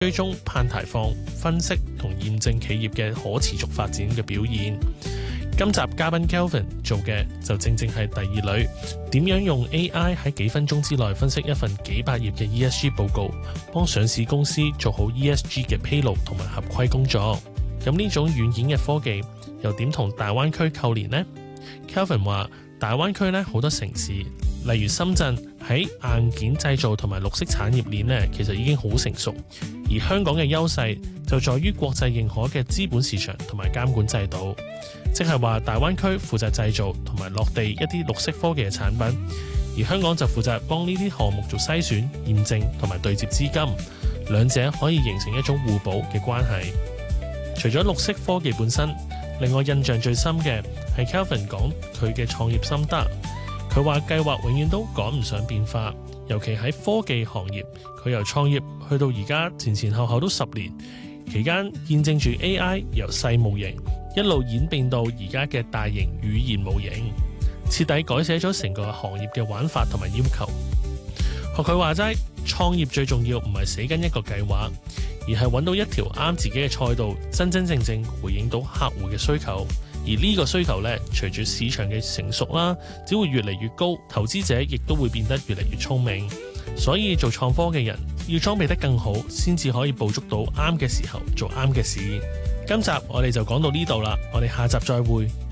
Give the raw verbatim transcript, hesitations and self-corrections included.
追蹤碳排放、分析同驗證企業嘅可持續發展嘅表現。今集嘉賓 Kelvin 做嘅就正正係第二類，點樣用 A I 喺幾分鐘之內分析一份幾百頁嘅 E S G 報告，幫上市公司做好 E S G 嘅披露同埋合規工作。咁呢種軟件嘅科技又點同大灣區扣連呢？ Kelvin 話大灣區咧好多城市，例如深圳喺硬件製造同埋綠色產業鏈咧，其實已經好成熟。而香港嘅優勢就在於國際認可嘅資本市場同埋監管制度，即係話大灣區負責製造同埋落地一啲綠色科技嘅產品，而香港就負責幫呢啲項目做篩選、驗證同埋對接資金，兩者可以形成一種互補嘅關係。除咗綠色科技本身，令我印象最深嘅係 Kelvin 講佢嘅創業心得。佢話計劃永遠都趕唔上變化，尤其喺科技行業，佢由創業去到而家前前後後都十年，期間見證住 A I 由細模型一路演變到而家嘅大型語言模型，徹底改寫咗成個行業嘅玩法同埋要求。學佢話齋，創業最重要唔係死跟一個計劃，而係揾到一條啱自己嘅賽道，真真正正回應到客戶嘅需求。而呢個需求呢，隨住市場嘅成熟啦，只會越嚟越高，投資者亦都會變得越嚟越聰明。所以做創科嘅人要裝備得更好，先至可以捕捉到啱嘅時候做啱嘅事。今集我哋就講到呢度啦，我哋下集再會。